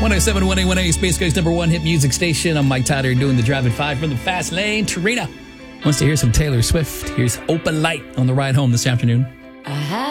107 1A Space Coast number one hit music station. I'm Mike Tyler doing the Drive at 5 from the Fast Lane. Tarina wants to hear some Taylor Swift. Here's Open Light on the ride home this afternoon. I had